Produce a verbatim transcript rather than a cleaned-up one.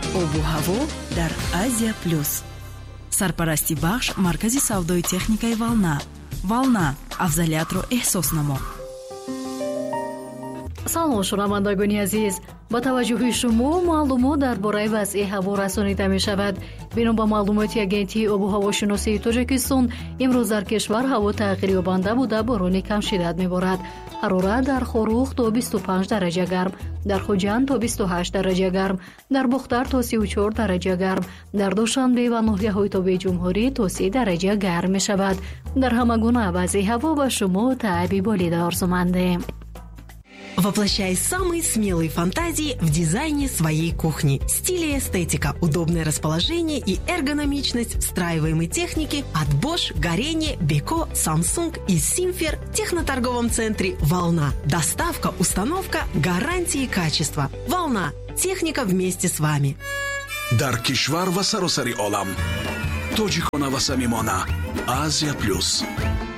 обу ҳаво дар Азия плюс. Сарпарасти бахш маркази савдои техникаи Волна. Волна, афзалиятро эҳсос намо. салом шунавандагони азиз, ба таваҷҷӯҳи шумо маълумот дар бораи вазъи ҳаво расонида мешавад. бино ба маълумоти агентии обу ҳавошиносии Тоҷикистон, имрӯз дар кишвар ҳаво тағйирёбанда буда борони кам шиддат меборад. ҳарорат дар Хорух то бисту панҷ дараҷа гарм, дар Хуҷанд то бисту ҳашт дараҷа гарм, дар Бухтар то сию чор дараҷа гарм, дар Душанбе ва ноҳияҳои Тобии Ҷумҳурӣ то си дараҷа гарм мешавад. дар ҳама гуна вазъи ҳаво ба шумо таъби болида орзумандем. Воплощай самые смелые фантазии в дизайне своей кухни. Стиль и эстетика, удобное расположение и эргономичность встраиваемой техники от Bosch, Горение, Beko, Samsung и Simfer в техноторговом центре «Волна». Доставка, установка, гарантии качества. «Волна». Техника вместе с вами. Дар кишвар ва саросари олам. Тоҷикона ва самимона. Азия плюс.